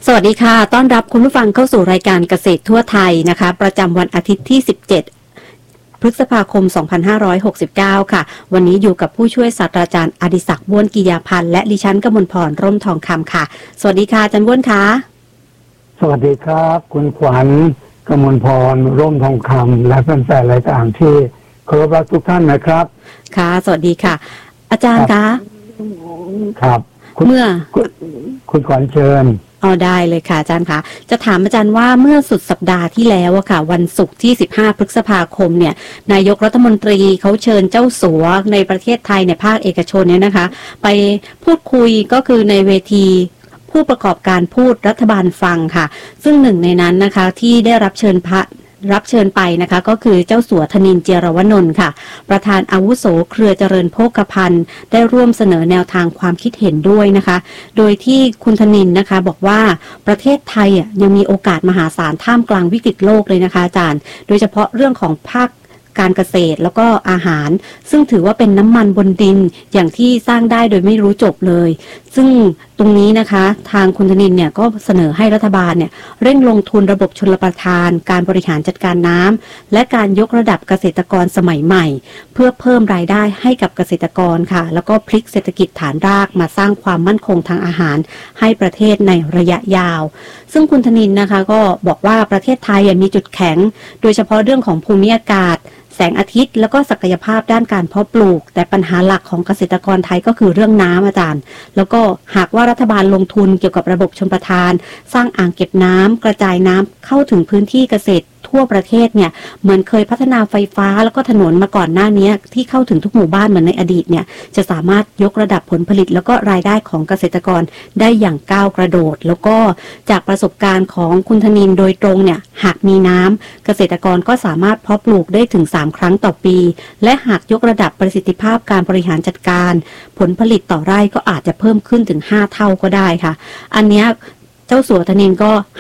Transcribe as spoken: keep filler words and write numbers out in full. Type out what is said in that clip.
สวัสดีค่ะต้อนรับคุณผู้ฟังเข้าสู่รายการเกษตรทั่วไทยนะคะประจำวันอาทิตย์ที่สิบเจ็ดพฤษภาคมสองพันห้าร้อยหกสิบเก้าค่ะวันนี้อยู่กับผู้ช่วยศาสตราจารย์อดิศักดิ์บ้วนกิยาพันธ์และดิฉันกมลพรร่มทองคำค่ะสวัสดีค่ะอาจารย์บ้วนค่ะสวัสดีครับคุณขวัญกมลพรร่มทองคำและแฟนๆรายการที่เคารพรักทุกท่านนะครับค่ะสวัสดีค่ะอาจารย์คะครับเมื่อคุณขวัญเชิญอ๋อได้เลยค่ะอาจารย์คะจะถามอาจารย์ว่าเมื่อสุดสัปดาห์ที่แล้วอะค่ะวันศุกร์ที่สิบห้าพฤษภาคมเนี่ยนายกรัฐมนตรีเขาเชิญเจ้าสัวในประเทศไทยในภาคเอกชนเนี่ยนะคะไปพูดคุยก็คือในเวทีผู้ประกอบการพูดรัฐบาลฟังค่ะซึ่งหนึ่งในนั้นนะคะที่ได้รับเชิญพระรับเชิญไปนะคะก็คือเจ้าสัวธนินทร์เจียรวนนท์ค่ะประธานอาวุโสเครือเจริญโภคภัณฑ์ได้ร่วมเสนอแนวทางความคิดเห็นด้วยนะคะโดยที่คุณธนินทร์นะคะบอกว่าประเทศไทยอ่ะยังมีโอกาสมหาศาลท่ามกลางวิกฤตโลกเลยนะคะอาจารย์โดยเฉพาะเรื่องของภาคการเกษตรแล้วก็อาหารซึ่งถือว่าเป็นน้ำมันบนดินอย่างที่สร้างได้โดยไม่รู้จบเลยซึ่งตรงนี้นะคะทางคุณธนินทร์เนี่ยก็เสนอให้รัฐบาลเนี่ยเร่งลงทุนระบบชลประทานการบริหารจัดการน้ำและการยกระดับเกษตรกรสมัยใหม่เพื่อเพิ่มรายได้ให้กับเกษตรกรค่ะแล้วก็พลิกเศรษฐกิจฐานรากมาสร้างความมั่นคงทางอาหารให้ประเทศในระยะยาวซึ่งคุณธนินทร์นะคะก็บอกว่าประเทศไทยมีจุดแข็งโดยเฉพาะเรื่องของภูมิอากาศแสงอาทิตย์แล้วก็ศักยภาพด้านการเพาะปลูกแต่ปัญหาหลักของเกษตรกรไทยก็คือเรื่องน้ำอาจารย์แล้วก็หากว่ารัฐบาลลงทุนเกี่ยวกับระบบชลประทานสร้างอ่างเก็บน้ำกระจายน้ำเข้าถึงพื้นที่เกษตรทั่วประเทศเนี่ยเหมือนเคยพัฒนาไฟฟ้าแล้วก็ถนนมาก่อนหน้านี้ที่เข้าถึงทุกหมู่บ้านเหมือนในอดีตเนี่ยจะสามารถยกระดับผลผลิตแล้วก็รายได้ของเกษตรกรได้อย่างก้าวกระโดดแล้วก็จากประสบการณ์ของคุณธนินทร์โดยตรงเนี่ยหากมีน้ำเกษตรกรก็สามารถเพาะปลูกได้ถึงสามครั้งต่อปีและหากยกระดับประสิทธิภาพการบริหารจัดการผลผลิตต่อไร่ก็อาจจะเพิ่มขึ้นถึงห้าเท่าก็ได้ค่ะอันเนี้ยเจ้าสัวธนินทร์ก็